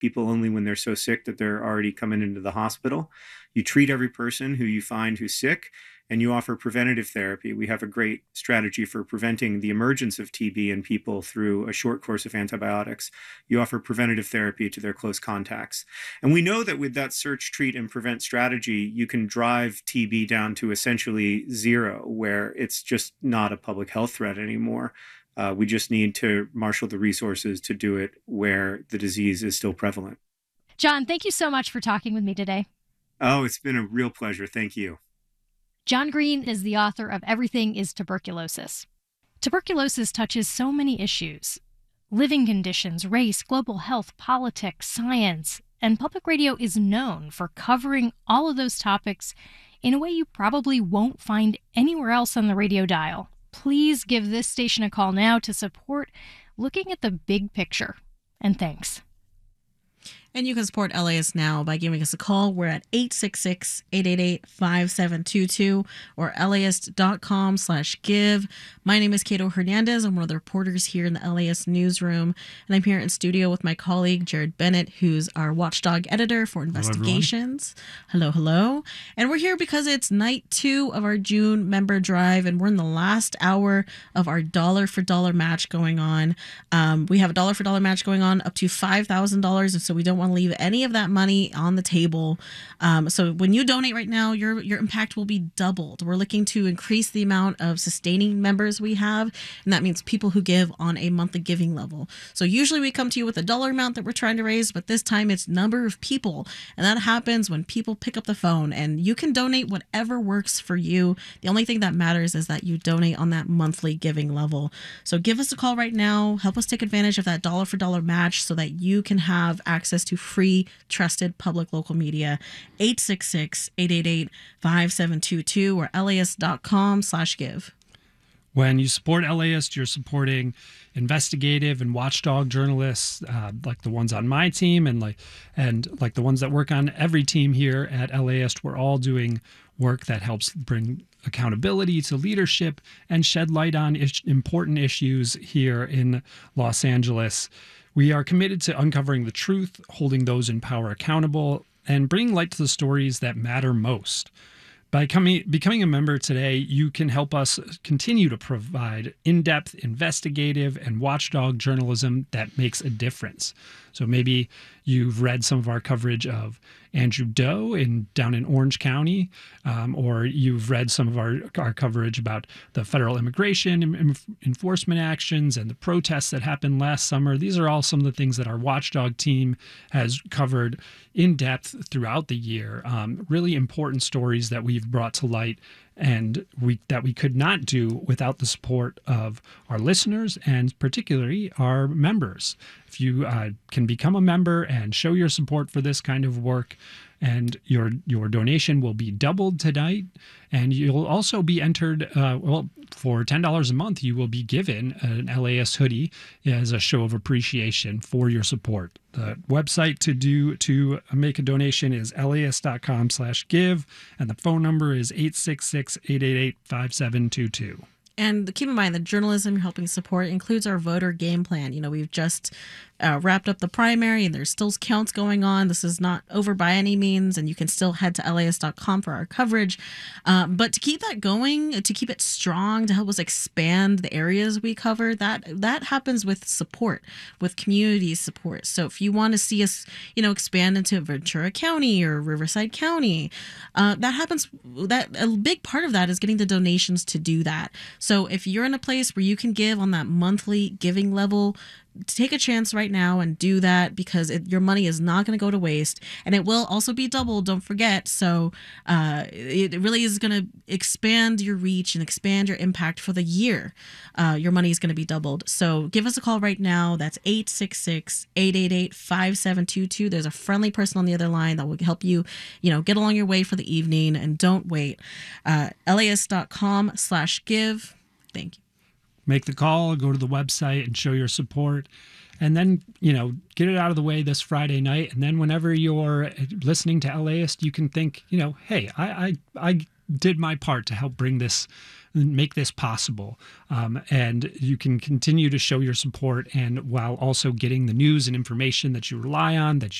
people only when they're so sick that they're already coming into the hospital. You treat every person who you find who's sick, and you offer preventative therapy. We have a great strategy for preventing the emergence of TB in people through a short course of antibiotics. You offer preventative therapy to their close contacts. And we know that with that search, treat, and prevent strategy, you can drive TB down to essentially zero, where it's just not a public health threat anymore. We just need to marshal the resources to do it where the disease is still prevalent. John, thank you so much for talking with me today. Oh, it's been a real pleasure. Thank you. John Green is the author of Everything is Tuberculosis. Tuberculosis touches so many issues: living conditions, race, global health, politics, science, and public radio is known for covering all of those topics in a way you probably won't find anywhere else on the radio dial. Please give this station a call now to support looking at the big picture. And thanks. And you can support LAist Now by giving us a call. We're at 866-888-5722 or LAist.com/give. My name is Cato Hernandez. I'm one of the reporters here in the LAist newsroom. And I'm here in studio with my colleague, Jared Bennett, who's our watchdog editor for investigations. Hello. And we're here because it's night 2 of our June member drive, and we're in the last hour of our dollar for dollar match going on. We have a dollar for dollar match going on up to $5,000. And so we don't want to leave any of that money on the table. So when you donate right now, your impact will be doubled. We're looking to increase the amount of sustaining members we have, and that means people who give on a monthly giving level. So usually we come to you with a dollar amount that we're trying to raise, but this time it's number of people, and that happens when people pick up the phone. And you can donate whatever works for you. The only thing that matters is that you donate on that monthly giving level. So give us a call right now. Help us take advantage of that dollar for dollar match so that you can have access to free, trusted public local media. 866-888-5722 or LAist.com/give. When you support LAist, you're supporting investigative and watchdog journalists like the ones on my team and like the ones that work on every team here at LAist. We're all doing work that helps bring accountability to leadership and shed light on important issues here in Los Angeles. We are committed to uncovering the truth, holding those in power accountable, and bringing light to the stories that matter most. By becoming a member today, you can help us continue to provide in-depth, investigative, and watchdog journalism that makes a difference. So maybe you've read some of our coverage of Andrew Doe down in Orange County, or you've read some of our coverage about the federal immigration enforcement actions and the protests that happened last summer. These are all some of the things that our watchdog team has covered in depth throughout the year. Really important stories that we've brought to light and that we could not do without the support of our listeners and particularly our members. If you can become a member and show your support for this kind of work, and your donation will be doubled tonight, and you'll also be entered, for $10 a month, you will be given an LAist hoodie as a show of appreciation for your support. The website to make a donation is LAist.com/give, and the phone number is 866-888-5722. And keep in mind, the journalism you're helping support includes our voter game plan. We've just wrapped up the primary, and there's still counts going on. This is not over by any means, and you can still head to LAist.com for our coverage. But to keep that going, to keep it strong, to help us expand the areas we cover, that happens with support, with community support. So if you want to see us, expand into Ventura County or Riverside County, that happens. That a big part of that is getting the donations to do that. So if you're in a place where you can give on that monthly giving level, take a chance right now and do that, because your money is not going to go to waste, and it will also be doubled. Don't forget. So it really is going to expand your reach and expand your impact for the year. Your money is going to be doubled. So give us a call right now. That's 866-888-5722. There's a friendly person on the other line that will help you, get along your way for the evening, and don't wait. LAist.com/give. Thank you. Make the call, go to the website and show your support. and then, get it out of the way this Friday night. And then whenever you're listening to LAist, you can think, hey, I did my part to help make this possible. And you can continue to show your support, and while also getting the news and information that you rely on, that